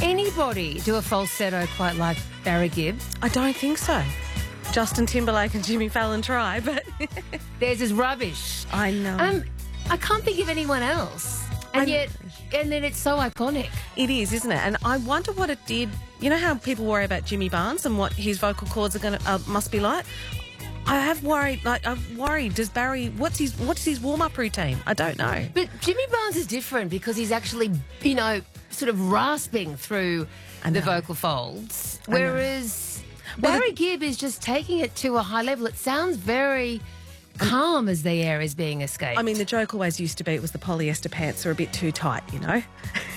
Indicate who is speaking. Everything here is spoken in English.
Speaker 1: anybody do a falsetto quite like Barry Gibb?
Speaker 2: I don't think so. Justin Timberlake and Jimmy Fallon try, but
Speaker 1: Theirs is rubbish.
Speaker 2: I know.
Speaker 1: I can't think of anyone else. And then it's so iconic.
Speaker 2: It is, isn't it? And I wonder what it did. You know how people worry about Jimmy Barnes and what his vocal cords are must be like? I'm worried. Does Barry, what's his warm-up routine? I don't know.
Speaker 1: But Jimmy Barnes is different because he's actually, sort of rasping through the vocal folds. Whereas Barry Gibb is just taking it to a high level. It sounds very calm as the air is being escaped.
Speaker 2: I mean, the joke always used to be it was the polyester pants are a bit too tight,